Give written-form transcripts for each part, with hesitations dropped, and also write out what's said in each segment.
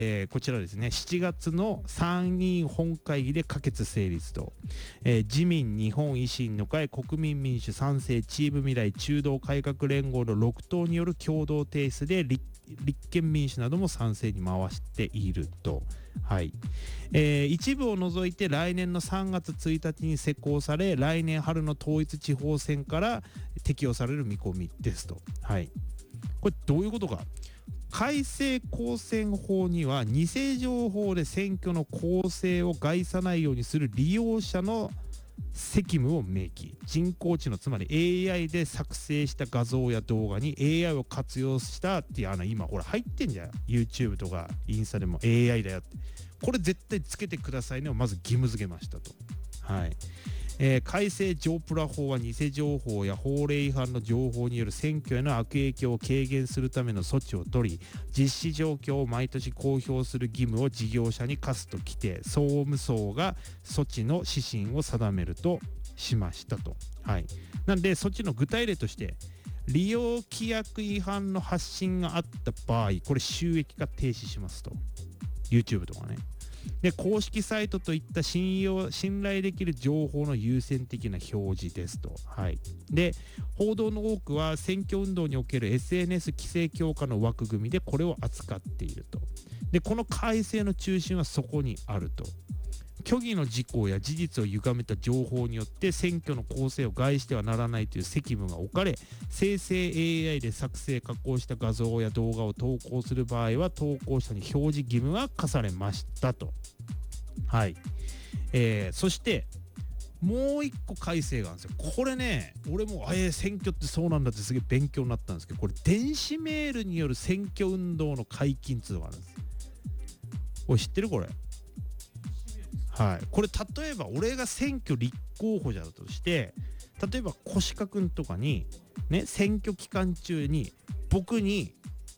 こちらですね、7月の参議院本会議で可決成立と、自民、日本維新の会、国民民主、賛成、チーム未来、中道改革連合の6党による共同提出で立憲民主なども賛成に回していると。はい。一部を除いて来年の3月1日に施行され、来年春の統一地方選から適用される見込みですと。はい。これどういうことか。改正公選法には偽情報で選挙の公正を害さないようにする利用者の責務を明記。人工知能、つまり AI で作成した画像や動画に AI を活用したっていう今ほら入ってんじゃん。 YouTube とかインスタでも AI だよって。これ絶対つけてくださいねをまず義務付けましたと。はい。改正ジョープラ法は偽情報や法令違反の情報による選挙への悪影響を軽減するための措置を取り、実施状況を毎年公表する義務を事業者に課すと規定、総務省が措置の指針を定めるとしましたと。はい。なんで措置の具体例として、利用規約違反の発信があった場合、これ収益化停止しますと。YouTube とかね。で、公式サイトといった信頼できる情報の優先的な表示ですと。はい。で、報道の多くは選挙運動における SNS 規制強化の枠組みでこれを扱っていると。で、この改正の中心はそこにあると。虚偽の事項や事実を歪めた情報によって選挙の公正を害してはならないという責務が置かれ、生成 AI で作成加工した画像や動画を投稿する場合は投稿者に表示義務が課されましたと。はい。そしてもう一個改正があるんですよ。これね、俺も選挙ってそうなんだってすげえ勉強になったんですけど、これ電子メールによる選挙運動の解禁っていうのがあるんです。おい、知ってるこれ？はい、これ例えば俺が選挙立候補者だとして、例えば小鹿くんとかにね、選挙期間中に僕に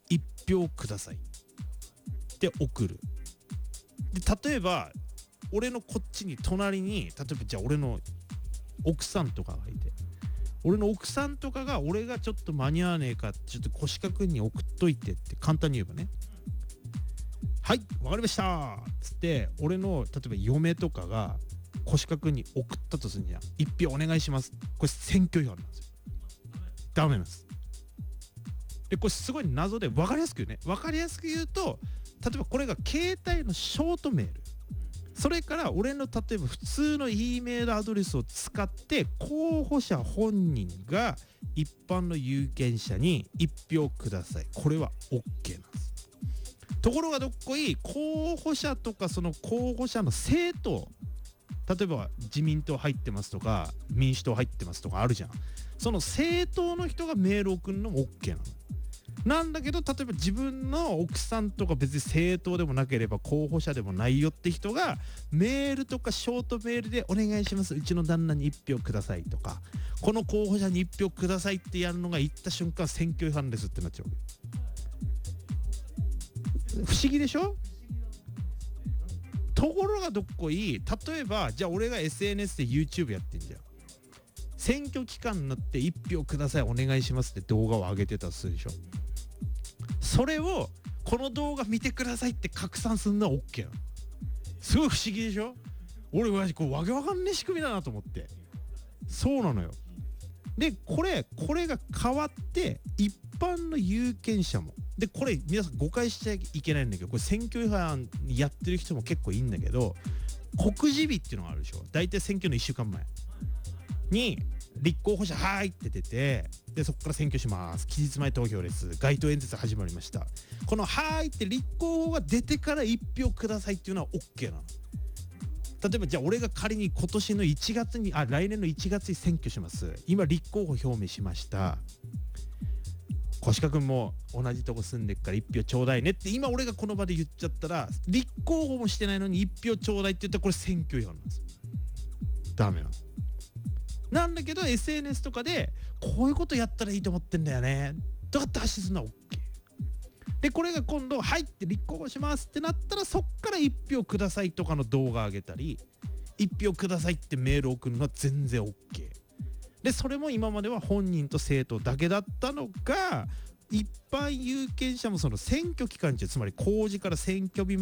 1票くださいって送る。で、例えば俺のこっちに隣に、例えばじゃあ俺の奥さんとかがいて、俺の奥さんとかが俺がちょっと間に合わねえかちょっと小鹿くんに送っといてって簡単に言えばね、はい、わかりましたつって、俺の例えば嫁とかが小鹿くんに送ったとするんじゃん。1票お願いします。これ選挙違反なんですよ。ダメなんです。で、これすごい謎で分かりやすく言うね。分かりやすく言うと、例えばこれが携帯のショートメール、それから俺の例えば普通の E メールアドレスを使って候補者本人が一般の有権者に1票ください。これは OK なんです。ところがどっこい候補者とかその候補者の政党、例えば自民党入ってますとか民主党入ってますとかあるじゃん。その政党の人がメールを送るのも OK なの。なんだけど、例えば自分の奥さんとか別に政党でもなければ候補者でもないよって人がメールとかショートメールでお願いします、うちの旦那に1票くださいとか、この候補者に1票くださいってやるのが言った瞬間選挙違反ですってなっちゃう。不思議でしょ。ところがどっこい、例えばじゃあ俺が SNS で YouTube やってんじゃん。選挙期間になって1票くださいお願いしますって動画を上げてたとするでしょ。それをこの動画見てくださいって拡散するのは OK なの。すごい不思議でしょ。俺はこうわけわかんねえ仕組みだなと思って。そうなのよ。でこれが変わって一般の有権者もで、これ皆さん誤解しちゃいけないんだけど、これ選挙違反やってる人も結構いいんだけど、告示日っていうのがあるでしょ。大体選挙の1週間前に立候補者はいって出て、でそこから選挙します、期日前投票です、街頭演説始まりました、このはいって立候補が出てから1票くださいっていうのは OK なの。例えばじゃあ俺が仮に今年の1月に来年の1月に選挙します、今立候補表明しました、小鹿くんも同じとこ住んでっから1票ちょうだいねって今俺がこの場で言っちゃったら、立候補もしてないのに1票ちょうだいって言ったらこれ選挙違反なんですよ。ダメなの。なんだけど SNS とかでこういうことやったらいいと思ってんだよねとかって発信するのは OK で、これが今度入って立候補しますってなったら、そっから1票くださいとかの動画上げたり1票くださいってメール送るのは全然 OK で、それも今までは本人と政党だけだったのが一般有権者もその選挙期間中、つまり公示から選挙日